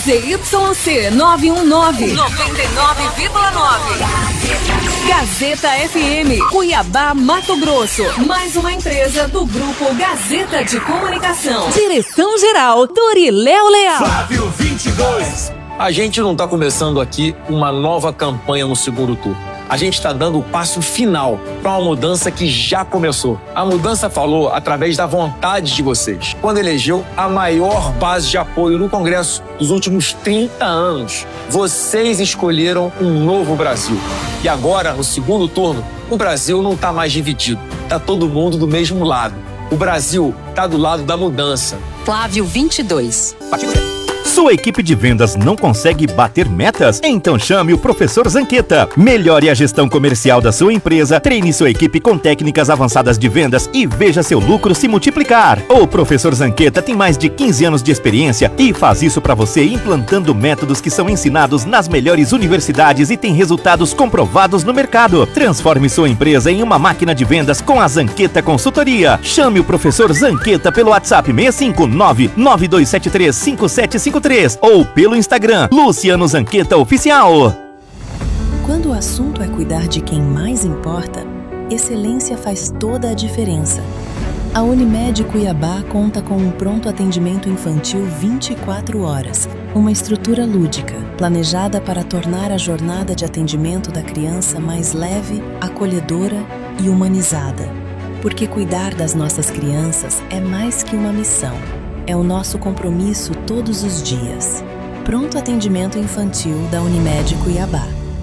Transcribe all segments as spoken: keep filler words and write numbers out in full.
Z Y C nove um nove, noventa e nove vírgula nove. Gazeta F M, Cuiabá, Mato Grosso. Mais uma empresa do Grupo Gazeta de Comunicação. Direção-geral, Doriléo Leal. Flávio vinte e dois. A gente não está começando aqui uma nova campanha no segundo turno. A gente está dando o passo final para uma mudança que já começou. A mudança falou através da vontade de vocês, quando elegeu a maior base de apoio no Congresso dos últimos trinta anos. Vocês escolheram um novo Brasil. E agora, no segundo turno, o Brasil não está mais dividido. Está todo mundo do mesmo lado. O Brasil está do lado da mudança. Flávio vinte e dois. Sua equipe de vendas não consegue bater metas? Então chame o professor Zanqueta. Melhore a gestão comercial da sua empresa, treine sua equipe com técnicas avançadas de vendas e veja seu lucro se multiplicar. O professor Zanqueta tem mais de quinze anos de experiência e faz isso para você implantando métodos que são ensinados nas melhores universidades e tem resultados comprovados no mercado. Transforme sua empresa em uma máquina de vendas com a Zanqueta Consultoria. Chame o professor Zanqueta pelo WhatsApp seis cinco nove, nove dois sete três, cinco sete cinco três ou pelo Instagram Luciano Zanqueta Oficial. Quando o assunto é cuidar de quem mais importa, excelência faz toda a diferença. A Unimed Cuiabá conta com um pronto atendimento infantil vinte e quatro horas, uma estrutura lúdica, planejada para tornar a jornada de atendimento da criança mais leve, acolhedora e humanizada. Porque cuidar das nossas crianças é mais que uma missão. É o nosso compromisso todos os dias. Pronto atendimento infantil da Unimed Cuiabá.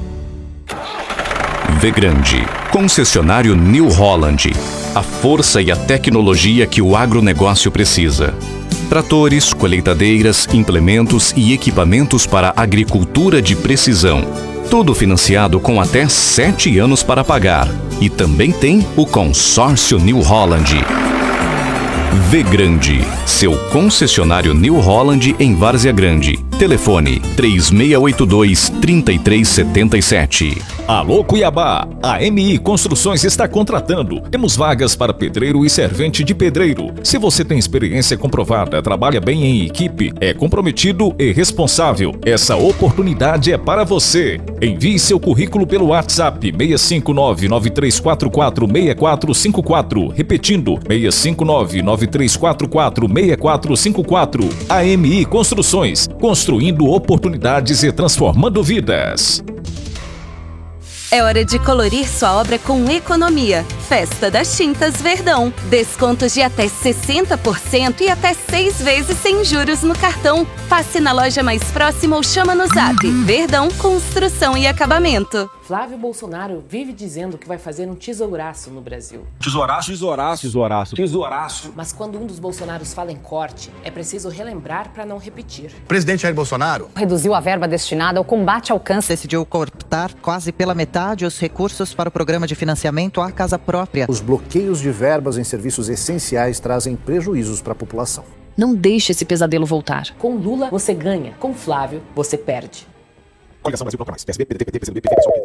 Vegrande, concessionário New Holland. A força e a tecnologia que o agronegócio precisa. Tratores, colheitadeiras, implementos e equipamentos para agricultura de precisão. Tudo financiado com até sete anos para pagar. E também tem o consórcio New Holland. Vegrande, seu concessionário New Holland em Várzea Grande. Telefone três seis oito dois, três três sete sete. Alô Cuiabá, a M I Construções está contratando. Temos vagas para pedreiro e servente de pedreiro. Se você tem experiência comprovada, trabalha bem em equipe, é comprometido e responsável, essa oportunidade é para você. Envie seu currículo pelo WhatsApp seis cinco nove, nove três quatro quatro, seis quatro cinco quatro. Repetindo, seis cinco nove, nove três quatro quatro, seis quatro cinco quatro. A M I Construções, construindo oportunidades e transformando vidas. É hora de colorir sua obra com economia. Festa das Tintas Verdão. Descontos de até sessenta por cento e até seis vezes sem juros no cartão. Passe na loja mais próxima ou chama no zap. Verdão Construção e Acabamento. Flávio Bolsonaro vive dizendo que vai fazer um tesouraço no Brasil. Tesouraço, tesouraço, tesouraço, tesouraço. Mas quando um dos Bolsonaros fala em corte, é preciso relembrar para não repetir. O presidente Jair Bolsonaro reduziu a verba destinada ao combate ao câncer. Decidiu cortar quase pela metade os recursos para o programa de financiamento à casa própria. Os bloqueios de verbas em serviços essenciais trazem prejuízos para a população. Não deixe esse pesadelo voltar. Com Lula, você ganha. Com Flávio, você perde. Coligação Brasil Bloco Mais. P S B, P D T, P T, P C do B, P T, P S O L.